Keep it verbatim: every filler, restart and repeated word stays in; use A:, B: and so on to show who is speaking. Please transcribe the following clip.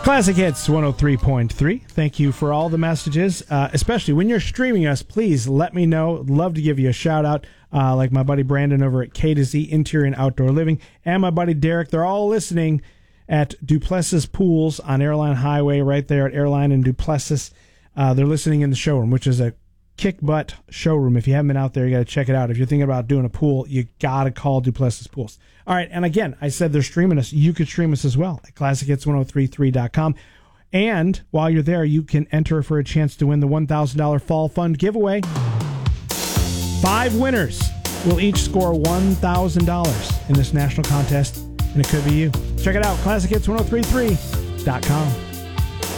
A: Classic Hits one oh three point three. Thank you for all the messages, uh, especially when you're streaming us. Please let me know. Love to give you a shout out, uh, like my buddy Brandon over at K to Z Interior and Outdoor Living, and my buddy Derek. They're all listening at Duplessis Pools on Airline Highway, right there at Airline and Duplessis. Uh, they're listening in the showroom, which is a kick-butt showroom. If you haven't been out there, you got to check it out. If you're thinking about doing a pool, you got to call Duplessis Pools. All right, and again, I said they're streaming us. You could stream us as well at classic hits ten thirty-three dot com. And while you're there, you can enter for a chance to win the one thousand dollars Fall Fund giveaway. Five winners will each score one thousand dollars in this national contest, and it could be you. Check it out, classic hits ten thirty-three dot com.